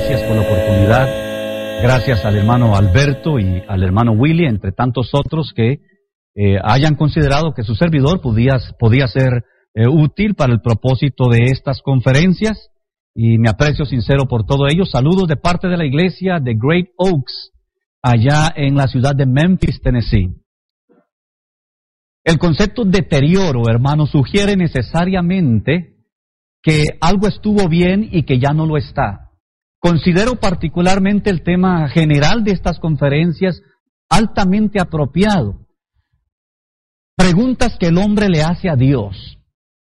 gracias por la oportunidad. Gracias al hermano Alberto y al hermano Willy, entre tantos otros que hayan considerado que su servidor podía ser útil para el propósito de estas conferencias. Y me aprecio sincero por todo ello. Saludos de parte de la iglesia de Great Oaks, allá en la ciudad de Memphis, Tennessee. El concepto deterioro, hermano, sugiere necesariamente que algo estuvo bien y que ya no lo está. Considero particularmente el tema general de estas conferencias altamente apropiado. Preguntas que el hombre le hace a Dios.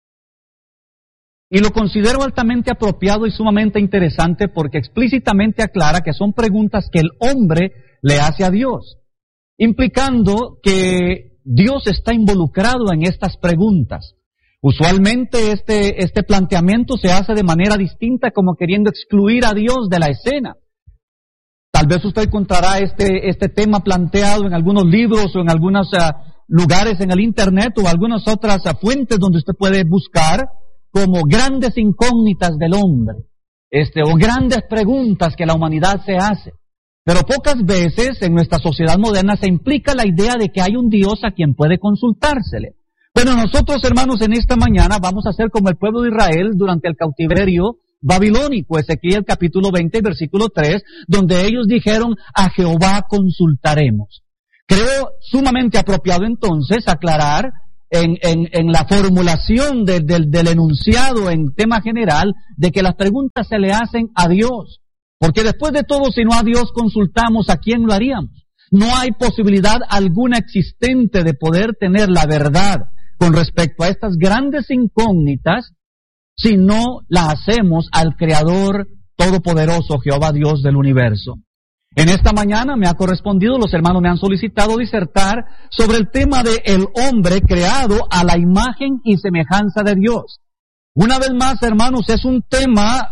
Y lo considero altamente apropiado y sumamente interesante porque explícitamente aclara que son preguntas que el hombre le hace a Dios, implicando que Dios está involucrado en estas preguntas. Usualmente este planteamiento se hace de manera distinta, como queriendo excluir a Dios de la escena. Tal vez usted encontrará este tema planteado en algunos libros o en algunos lugares en el internet o algunas otras fuentes donde usted puede buscar como grandes incógnitas del hombre, o grandes preguntas que la humanidad se hace. Pero pocas veces en nuestra sociedad moderna se implica la idea de que hay un Dios a quien puede consultársele. Bueno, nosotros, hermanos, en esta mañana vamos a ser como el pueblo de Israel durante el cautiverio babilónico, Ezequiel capítulo 20, versículo 3, donde ellos dijeron: a Jehová consultaremos. Creo sumamente apropiado entonces aclarar en la formulación del enunciado en tema general de que las preguntas se le hacen a Dios. Porque después de todo, si no a Dios consultamos, ¿a quién lo haríamos? No hay posibilidad alguna existente de poder tener la verdad con respecto a estas grandes incógnitas si no la hacemos al Creador Todopoderoso, Jehová Dios del universo. En esta mañana me ha correspondido, los hermanos me han solicitado disertar sobre el tema de el hombre creado a la imagen y semejanza de Dios. Una vez más, hermanos, es un tema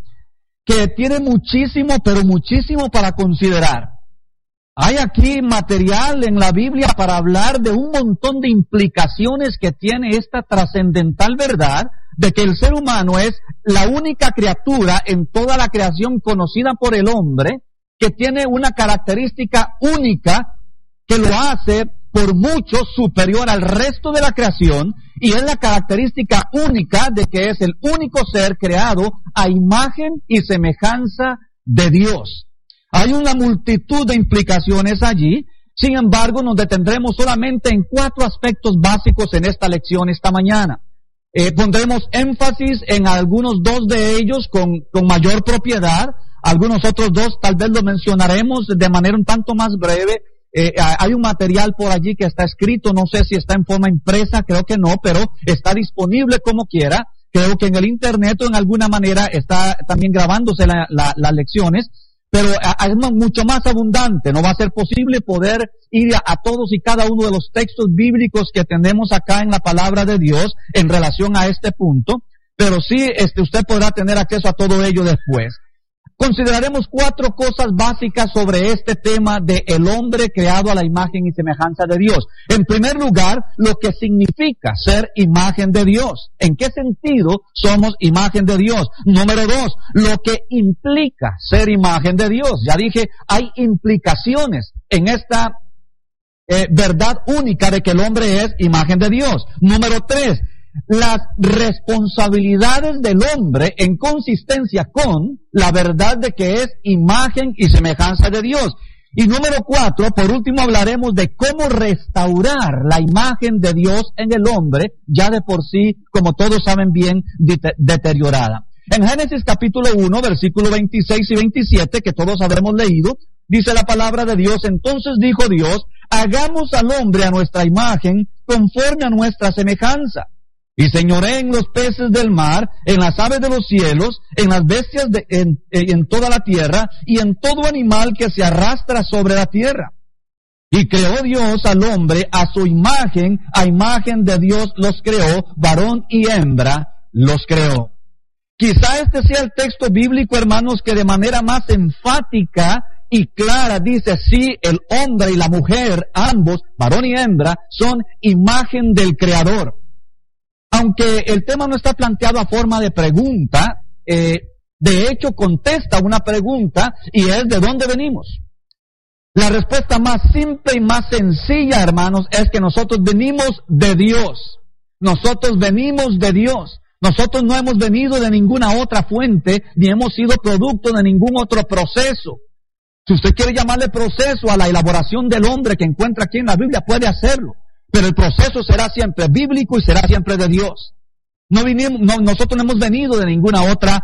que tiene muchísimo, pero muchísimo para considerar. Hay aquí material en la Biblia para hablar de un montón de implicaciones que tiene esta trascendental verdad de que el ser humano es la única criatura en toda la creación conocida por el hombre que tiene una característica única que lo hace por mucho superior al resto de la creación, y es la característica única de que es el único ser creado a imagen y semejanza de Dios. Hay una multitud de implicaciones allí. Sin embargo, nos detendremos solamente en 4 aspectos básicos en esta lección esta mañana. Pondremos énfasis en algunos 2 de ellos con mayor propiedad. Algunos otros 2 tal vez lo mencionaremos de manera un tanto más breve. Hay un material por allí que está escrito, no sé si está en forma impresa, creo que no, pero está disponible como quiera. Creo que en el internet o en alguna manera está también grabándose las lecciones, pero es mucho más abundante. No va a ser posible poder ir a todos y cada uno de los textos bíblicos que tenemos acá en la palabra de Dios en relación a este punto, pero sí usted podrá tener acceso a todo ello después. Consideraremos 4 cosas básicas sobre este tema de el hombre creado a la imagen y semejanza de Dios. En primer lugar, lo que significa ser imagen de Dios. ¿En qué sentido somos imagen de Dios? Número 2, lo que implica ser imagen de Dios. Ya dije, hay implicaciones en esta verdad única de que el hombre es imagen de Dios. Número 3, las responsabilidades del hombre en consistencia con la verdad de que es imagen y semejanza de Dios. Y número 4, por último, hablaremos de cómo restaurar la imagen de Dios en el hombre, ya de por sí, como todos saben bien, deteriorada. En Génesis capítulo 1, versículos 26 y 27, que todos habremos leído, dice la palabra de Dios: entonces dijo Dios, hagamos al hombre a nuestra imagen, conforme a nuestra semejanza. Y señoré en los peces del mar, en las aves de los cielos, en las bestias en toda la tierra, y en todo animal que se arrastra sobre la tierra. Y creó Dios al hombre a su imagen, a imagen de Dios los creó, varón y hembra los creó. Quizá este sea el texto bíblico, hermanos, que de manera más enfática y clara dice: sí, el hombre y la mujer, ambos, varón y hembra, son imagen del Creador. Aunque el tema no está planteado a forma de pregunta, de hecho contesta una pregunta y es ¿de dónde venimos? La respuesta más simple y más sencilla, hermanos, es que nosotros venimos de Dios. Nosotros venimos de Dios. Nosotros no hemos venido de ninguna otra fuente, ni hemos sido producto de ningún otro proceso. Si usted quiere llamarle proceso a la elaboración del hombre que encuentra aquí en la Biblia, puede hacerlo. Pero el proceso será siempre bíblico y será siempre de Dios. Nosotros no hemos venido de ninguna otra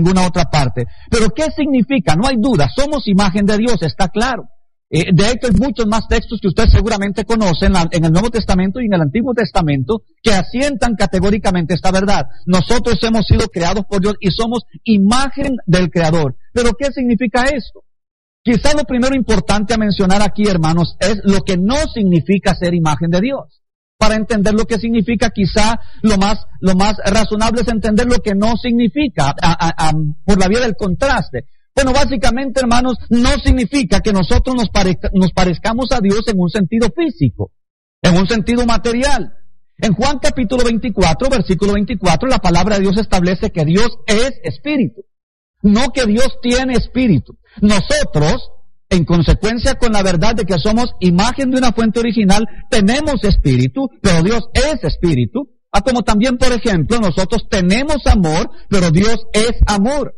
parte. Pero ¿qué significa? No hay duda, somos imagen de Dios, está claro. De hecho, hay muchos más textos que usted seguramente conoce en el Nuevo Testamento y en el Antiguo Testamento que asientan categóricamente esta verdad. Nosotros hemos sido creados por Dios y somos imagen del Creador. ¿Pero qué significa esto? Quizá lo primero importante a mencionar aquí, hermanos, es lo que no significa ser imagen de Dios. Para entender lo que significa, quizá lo más razonable es entender lo que no significa por la vía del contraste. Bueno, básicamente, hermanos, no significa que nosotros nos parezcamos a Dios en un sentido físico, en un sentido material. En Juan capítulo 24, versículo 24, la palabra de Dios establece que Dios es espíritu, no que Dios tiene espíritu. Nosotros, en consecuencia con la verdad de que somos imagen de una fuente original, tenemos espíritu, pero Dios es espíritu. Como también, por ejemplo, nosotros tenemos amor, pero Dios es amor.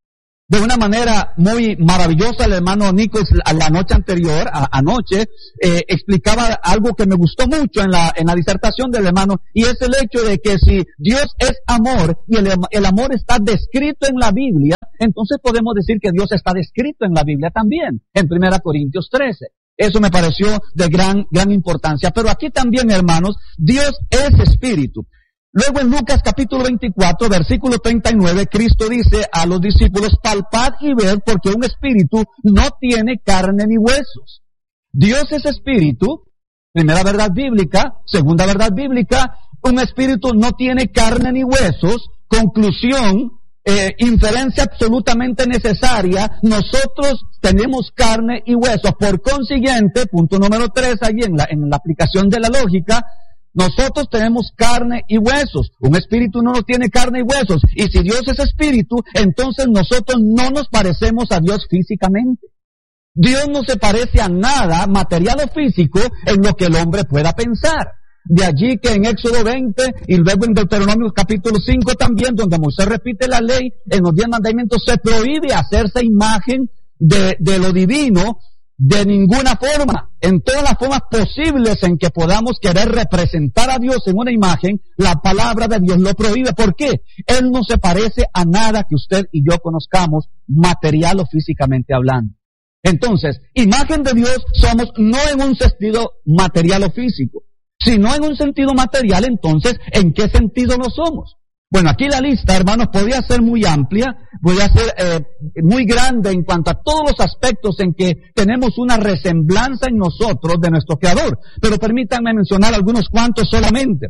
De una manera muy maravillosa, el hermano Nichols la noche anterior, anoche, explicaba algo que me gustó mucho en la disertación del hermano, y es el hecho de que si Dios es amor y el amor está descrito en la Biblia, entonces podemos decir que Dios está descrito en la Biblia también, en 1 Corintios 13. Eso me pareció de gran importancia. Pero aquí también, hermanos, Dios es espíritu. Luego en Lucas capítulo 24, versículo 39, Cristo dice a los discípulos, palpad y ved porque un espíritu no tiene carne ni huesos. Dios es espíritu, primera verdad bíblica. Segunda verdad bíblica, un espíritu no tiene carne ni huesos. Conclusión, inferencia absolutamente necesaria, nosotros tenemos carne y huesos. Por consiguiente, punto número 3, allí en la aplicación de la lógica, nosotros tenemos carne y huesos. Un espíritu no tiene carne y huesos. Y si Dios es espíritu, entonces nosotros no nos parecemos a Dios físicamente. Dios no se parece a nada material o físico en lo que el hombre pueda pensar. De allí que en Éxodo 20 y luego en Deuteronomio capítulo 5 también, donde Moisés repite la ley, en los 10 mandamientos se prohíbe hacerse imagen de lo divino de ninguna forma. En todas las formas posibles en que podamos querer representar a Dios en una imagen, la palabra de Dios lo prohíbe. ¿Por qué? Él no se parece a nada que usted y yo conozcamos, material o físicamente hablando. Entonces, imagen de Dios somos no en un sentido material o físico, sino en un sentido material. Entonces, ¿en qué sentido lo somos? Bueno, aquí la lista, hermanos, podría ser muy amplia, podría ser muy grande en cuanto a todos los aspectos en que tenemos una resemblanza en nosotros de nuestro Creador. Pero permítanme mencionar algunos cuantos solamente.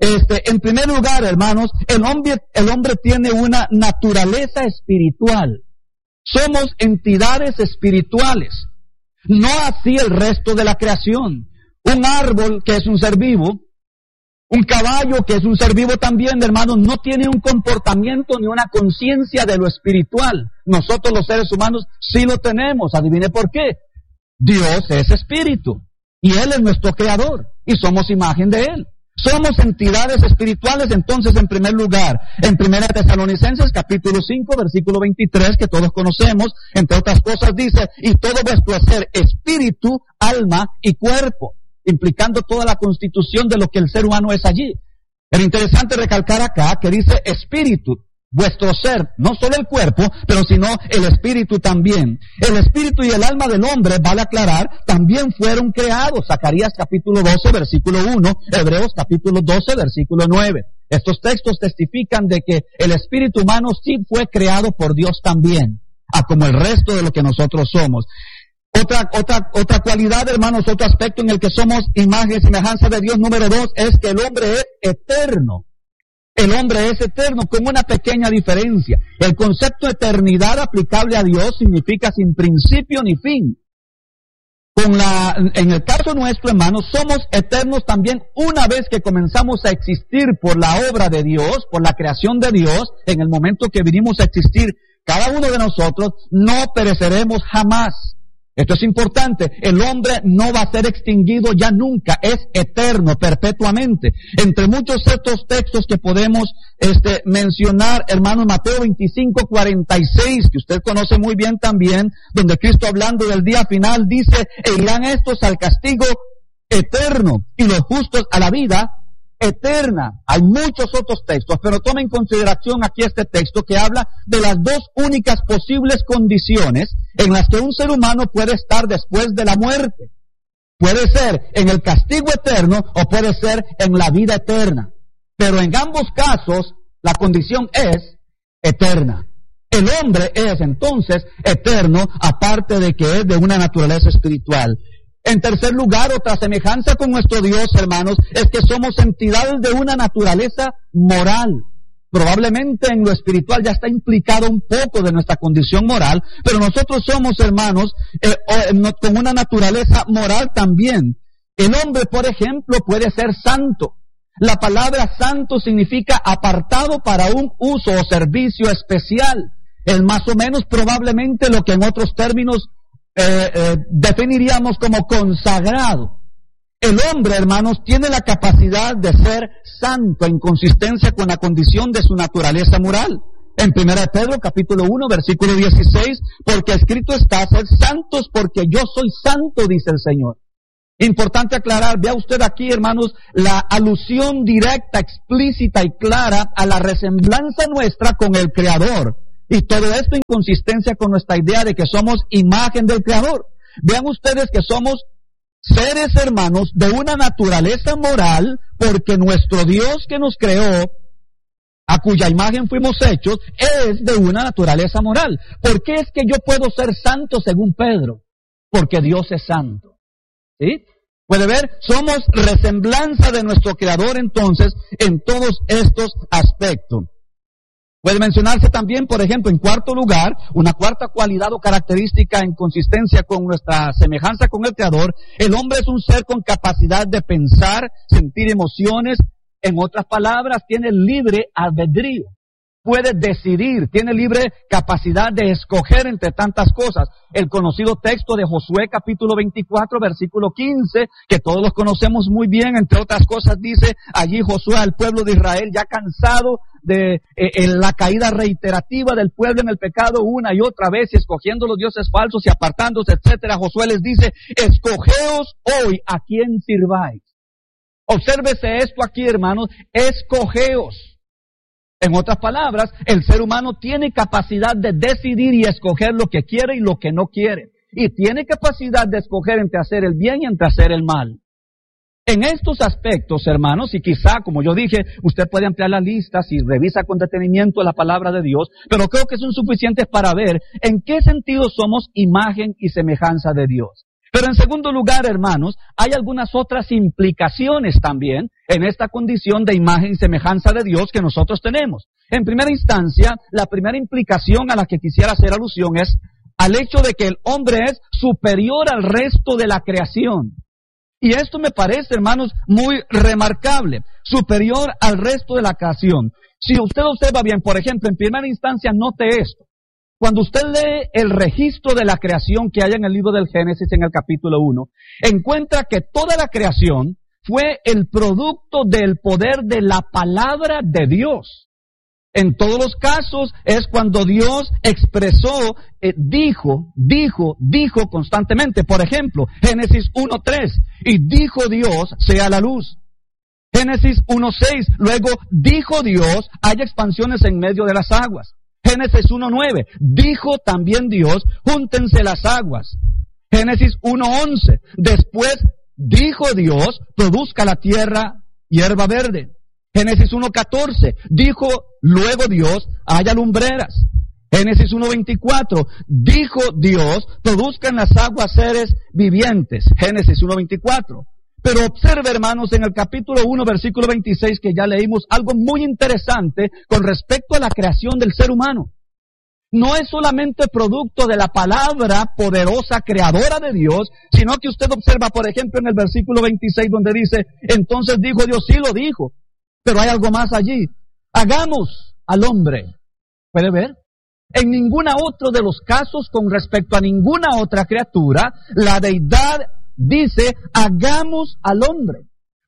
En primer lugar, hermanos, el hombre tiene una naturaleza espiritual. Somos entidades espirituales, no así el resto de la creación. Un árbol, que es un ser vivo, un caballo, que es un ser vivo también, hermanos, no tiene un comportamiento ni una conciencia de lo espiritual. Nosotros los seres humanos sí lo tenemos. Adivine por qué. Dios es espíritu y Él es nuestro creador y somos imagen de Él. Somos entidades espirituales. Entonces, en primer lugar, en 1 Tesalonicenses capítulo 5, versículo 23, que todos conocemos, entre otras cosas dice, y todo vuestro ser, espíritu, alma y cuerpo, implicando toda la constitución de lo que el ser humano es allí. Pero interesante recalcar acá que dice espíritu, vuestro ser, no solo el cuerpo, pero sino el espíritu también. El espíritu y el alma del hombre, vale aclarar, también fueron creados. Zacarías capítulo 12, versículo 1, Hebreos capítulo 12, versículo 9. Estos textos testifican de que el espíritu humano sí fue creado por Dios también, como el resto de lo que nosotros somos. Otra cualidad, hermanos, otro aspecto en el que somos imagen y semejanza de Dios, número 2, es que el hombre es eterno. El hombre es eterno, con una pequeña diferencia. El concepto de eternidad aplicable a Dios significa sin principio ni fin. En el caso nuestro, hermanos, somos eternos también una vez que comenzamos a existir por la obra de Dios, por la creación de Dios. En el momento que vinimos a existir, cada uno de nosotros no pereceremos jamás. Esto es importante. El hombre no va a ser extinguido ya nunca. Es eterno, perpetuamente. Entre muchos estos textos que podemos mencionar, hermano, Mateo 25:46, que usted conoce muy bien también, donde Cristo, hablando del día final, dice: e irán estos al castigo eterno y los justos a la vida eterna. Hay muchos otros textos, pero toma en consideración aquí este texto que habla de las dos únicas posibles condiciones en las que un ser humano puede estar después de la muerte. Puede ser en el castigo eterno o puede ser en la vida eterna. Pero en ambos casos, la condición es eterna. El hombre es entonces eterno, aparte de que es de una naturaleza espiritual. En tercer lugar, otra semejanza con nuestro Dios, hermanos, es que somos entidades de una naturaleza moral. Probablemente en lo espiritual ya está implicado un poco de nuestra condición moral, pero nosotros somos, hermanos, con una naturaleza moral también. El hombre, por ejemplo, puede ser santo. La palabra santo significa apartado para un uso o servicio especial. Es más o menos probablemente lo que en otros términos definiríamos como consagrado. El hombre, hermanos, tiene la capacidad de ser santo en consistencia con la condición de su naturaleza moral. En 1 Pedro capítulo 1 versículo 16, porque escrito está: sed santos porque yo soy santo, dice el Señor. Importante aclarar, vea usted aquí, hermanos, la alusión directa, explícita y clara a la resemblanza nuestra con el Creador. Y todo esto en consistencia con nuestra idea de que somos imagen del Creador. Vean ustedes que somos seres, hermanos, de una naturaleza moral, porque nuestro Dios que nos creó, a cuya imagen fuimos hechos, es de una naturaleza moral. ¿Por qué es que yo puedo ser santo según Pedro? Porque Dios es santo. ¿Sí? Puede ver, somos resemblanza de nuestro Creador entonces en todos estos aspectos. Puede mencionarse también, por ejemplo, en cuarto lugar, una cuarta cualidad o característica en consistencia con nuestra semejanza con el Creador. El hombre es un ser con capacidad de pensar, sentir emociones. En otras palabras, tiene libre albedrío. Puede decidir, tiene libre capacidad de escoger entre tantas cosas. El conocido texto de Josué capítulo 24 versículo 15, que todos los conocemos muy bien, entre otras cosas dice allí Josué al pueblo de Israel, ya cansado de la caída reiterativa del pueblo en el pecado una y otra vez, y escogiendo los dioses falsos y apartándose, etcétera. Josué les dice: escogeos hoy a quién sirváis. Obsérvese esto aquí, hermanos, escogeos. En otras palabras, el ser humano tiene capacidad de decidir y escoger lo que quiere y lo que no quiere. Y tiene capacidad de escoger entre hacer el bien y entre hacer el mal. En estos aspectos, hermanos, y quizá, como yo dije, usted puede ampliar la lista si revisa con detenimiento la palabra de Dios, pero creo que son suficientes para ver en qué sentido somos imagen y semejanza de Dios. Pero en segundo lugar, hermanos, hay algunas otras implicaciones también en esta condición de imagen y semejanza de Dios que nosotros tenemos. En primera instancia, la primera implicación a la que quisiera hacer alusión es al hecho de que el hombre es superior al resto de la creación. Y esto me parece, hermanos, muy remarcable, superior al resto de la creación. Si usted observa bien, por ejemplo, en primera instancia, note esto. Cuando usted lee el registro de la creación que hay en el libro del Génesis en el capítulo 1, encuentra que toda la creación fue el producto del poder de la palabra de Dios. En todos los casos es cuando Dios expresó, dijo constantemente. Por ejemplo, Génesis 1:3, y dijo Dios, sea la luz. Génesis 1:6, luego dijo Dios, haya expansiones en medio de las aguas. Génesis 1:9, dijo también Dios, júntense las aguas. Génesis 1:11, después dijo Dios, produzca la tierra hierba verde. Génesis 1:14, dijo luego Dios, haya lumbreras. Génesis 1:24, dijo Dios, produzcan las aguas seres vivientes. Génesis 1:24. Pero observe, hermanos, en el capítulo 1, versículo 26, que ya leímos, algo muy interesante con respecto a la creación del ser humano. No es solamente producto de la palabra poderosa creadora de Dios, sino que usted observa, por ejemplo, en el versículo 26, donde dice, entonces dijo Dios, sí lo dijo, pero hay algo más allí. Hagamos al hombre. ¿Puede ver? En ninguna otro de los casos con respecto a ninguna otra criatura, la deidad dice, hagamos al hombre.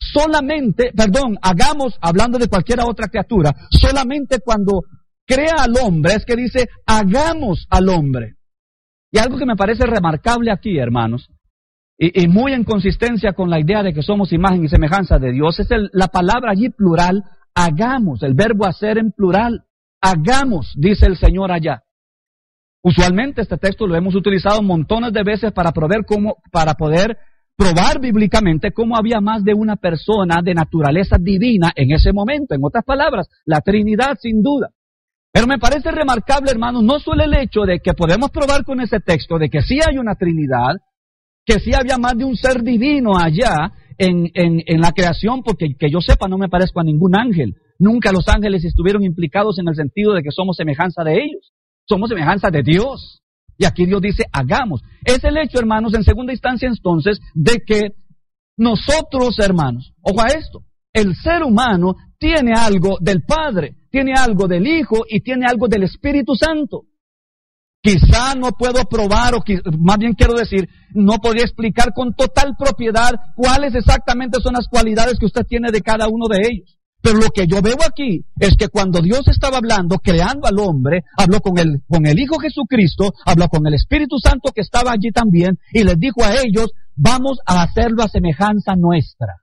Hagamos, hablando de cualquier otra criatura, solamente cuando crea al hombre es que dice, hagamos al hombre. Y algo que me parece remarcable aquí, hermanos, y muy en consistencia con la idea de que somos imagen y semejanza de Dios, es la palabra allí plural, hagamos, el verbo hacer en plural, hagamos, dice el Señor allá. Usualmente este texto lo hemos utilizado montones de veces para poder probar bíblicamente cómo había más de una persona de naturaleza divina en ese momento. En otras palabras, la Trinidad sin duda. Pero me parece remarcable, hermanos, no solo el hecho de que podemos probar con ese texto de que sí hay una Trinidad, que sí había más de un ser divino allá en la creación, porque que yo sepa no me parezco a ningún ángel. Nunca los ángeles estuvieron implicados en el sentido de que somos semejanza de ellos. Somos semejanza de Dios. Y aquí Dios dice, hagamos. Es el hecho, hermanos, en segunda instancia entonces, de que nosotros, hermanos, ojo a esto, el ser humano tiene algo del Padre, tiene algo del Hijo y tiene algo del Espíritu Santo. Quizá no puedo probar, más bien quiero decir, no podría explicar con total propiedad cuáles exactamente son las cualidades que usted tiene de cada uno de ellos. Pero lo que yo veo aquí es que cuando Dios estaba hablando, creando al hombre, habló con el Hijo Jesucristo, habló con el Espíritu Santo que estaba allí también, y les dijo a ellos, vamos a hacerlo a semejanza nuestra.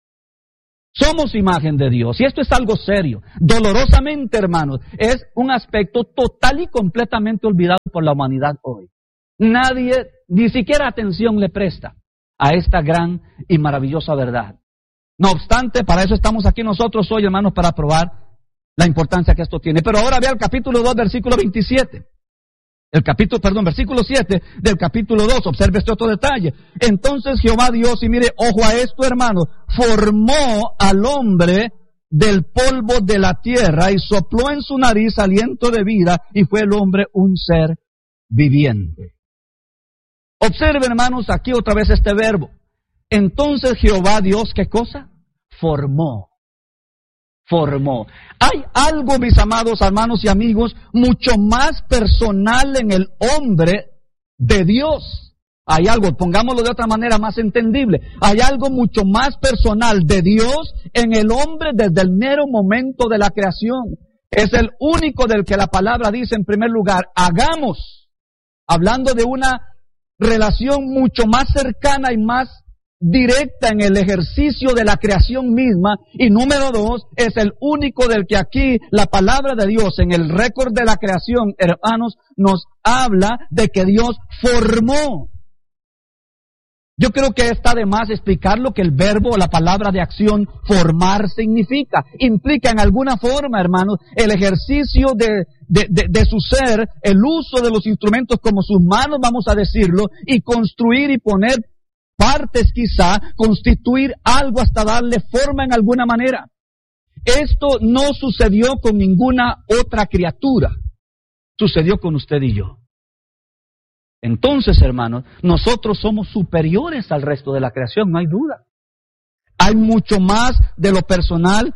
Somos imagen de Dios, y esto es algo serio. Dolorosamente, hermanos, es un aspecto total y completamente olvidado por la humanidad hoy. Nadie, ni siquiera atención le presta a esta gran y maravillosa verdad. No obstante, para eso estamos aquí nosotros hoy, hermanos, para probar la importancia que esto tiene. Pero ahora vea el capítulo 2, versículo 27. Versículo 7 del capítulo 2. Observe este otro detalle. Entonces Jehová Dios, y mire, ojo a esto, hermano, formó al hombre del polvo de la tierra y sopló en su nariz aliento de vida y fue el hombre un ser viviente. Observe, hermanos, aquí otra vez este verbo. Entonces Jehová Dios, ¿qué cosa? Formó. Hay algo, mis amados hermanos y amigos, mucho más personal en el hombre de Dios. Hay algo, pongámoslo de otra manera más entendible, hay algo mucho más personal de Dios en el hombre desde el mero momento de la creación. Es el único del que la palabra dice en primer lugar, hagamos, hablando de una relación mucho más cercana y más directa en el ejercicio de la creación misma. Y número 2, es el único del que aquí la palabra de Dios en el récord de la creación, hermanos, nos habla de que Dios formó. Yo creo que está de más explicar lo que el verbo o la palabra de acción formar significa. Implica en alguna forma, hermanos, el ejercicio de su ser, el uso de los instrumentos como sus manos, vamos a decirlo, y construir y poner partes quizá, constituir algo hasta darle forma en alguna manera. Esto no sucedió con ninguna otra criatura, sucedió con usted y yo. Entonces, hermanos, nosotros somos superiores al resto de la creación, no hay duda. Hay mucho más de lo personal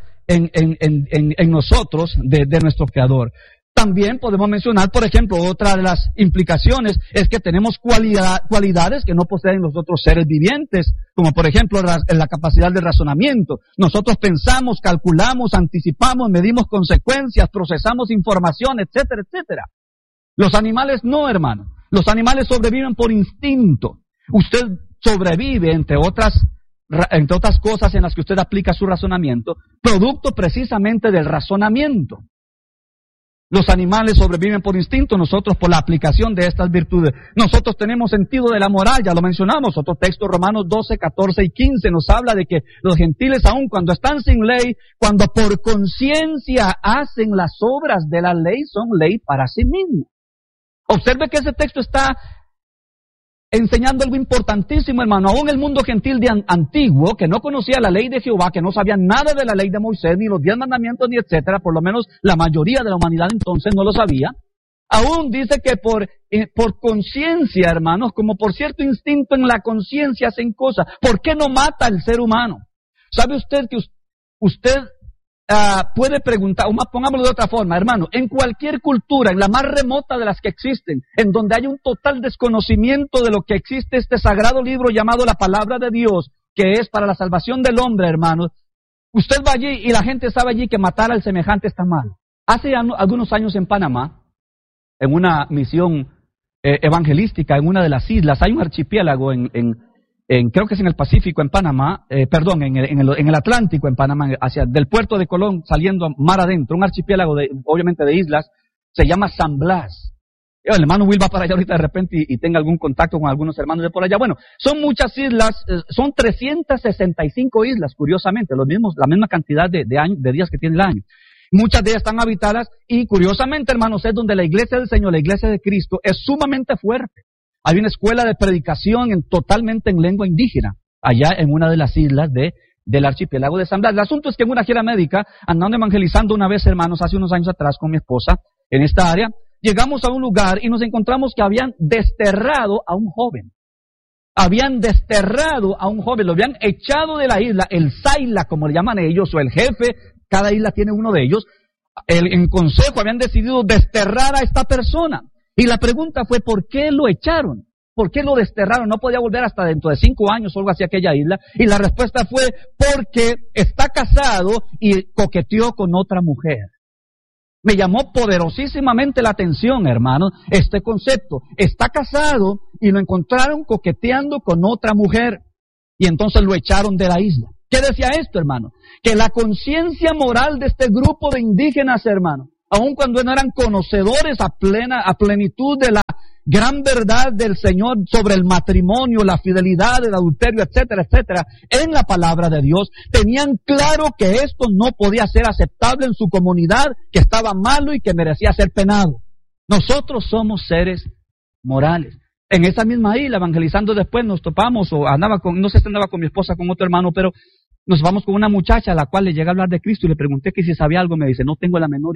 en nosotros, de nuestro Creador. También podemos mencionar, por ejemplo, otra de las implicaciones es que tenemos cualidades que no poseen los otros seres vivientes, como por ejemplo la capacidad de razonamiento. Nosotros pensamos, calculamos, anticipamos, medimos consecuencias, procesamos información, etcétera, etcétera. Los animales no, hermano. Los animales sobreviven por instinto. Usted sobrevive, entre otras cosas en las que usted aplica su razonamiento, producto precisamente del razonamiento. Los animales sobreviven por instinto, nosotros por la aplicación de estas virtudes. Nosotros tenemos sentido de la moral, ya lo mencionamos. Otro texto, Romanos 12, 14 y 15, nos habla de que los gentiles, aun cuando están sin ley, cuando por conciencia hacen las obras de la ley, son ley para sí mismos. Observe que ese texto está enseñando algo importantísimo, hermano. Aún el mundo gentil antiguo, que no conocía la ley de Jehová, que no sabía nada de la ley de Moisés, ni los 10 mandamientos, ni etcétera, por lo menos la mayoría de la humanidad entonces no lo sabía. Aún dice que por conciencia, hermanos, como por cierto instinto en la conciencia hacen cosas. ¿Por qué no mata el ser humano? ¿Sabe usted que usted puede preguntar, o más, pongámoslo de otra forma, hermano, en cualquier cultura, en la más remota de las que existen, en donde hay un total desconocimiento de lo que existe este sagrado libro llamado la Palabra de Dios, que es para la salvación del hombre, hermano, usted va allí y la gente sabe allí que matar al semejante está mal. Hace algunos años en Panamá, en una misión evangelística en una de las islas, hay un archipiélago creo que es en el Pacífico, en Panamá, en el Atlántico, en Panamá, del puerto de Colón, saliendo mar adentro, un archipiélago obviamente de islas, se llama San Blas. El hermano Will va para allá ahorita de repente y tenga algún contacto con algunos hermanos de por allá. Bueno, son muchas islas, son 365 islas, curiosamente, la misma cantidad de días que tiene el año. Muchas de ellas están habitadas y curiosamente, hermanos, es donde la iglesia del Señor, la iglesia de Cristo, es sumamente fuerte. Hay una escuela de predicación totalmente en lengua indígena, allá en una de las islas del archipiélago de San Blas. El asunto es que en una gira médica, andando evangelizando una vez, hermanos, hace unos años atrás con mi esposa, en esta área, llegamos a un lugar y nos encontramos que habían desterrado a un joven. Habían desterrado a un joven, lo habían echado de la isla, el Saila, como le llaman ellos, o el jefe, cada isla tiene uno de ellos. En consejo habían decidido desterrar a esta persona. Y la pregunta fue, ¿por qué lo echaron? ¿Por qué lo desterraron? No podía volver hasta dentro de 5 años o algo así a aquella isla. Y la respuesta fue, porque está casado y coqueteó con otra mujer. Me llamó poderosísimamente la atención, hermano, este concepto. Está casado y lo encontraron coqueteando con otra mujer. Y entonces lo echaron de la isla. ¿Qué decía esto, hermano? Que la conciencia moral de este grupo de indígenas, hermano, aun cuando no eran conocedores a plenitud de la gran verdad del Señor sobre el matrimonio, la fidelidad, el adulterio, etcétera, etcétera, en la palabra de Dios, tenían claro que esto no podía ser aceptable en su comunidad, que estaba malo y que merecía ser penado. Nosotros somos seres morales. En esa misma isla, evangelizando después, nos topamos, no sé si andaba con mi esposa, con otro hermano, pero nos vamos con una muchacha a la cual le llega a hablar de Cristo y le pregunté que si sabía algo, me dice, no tengo la menor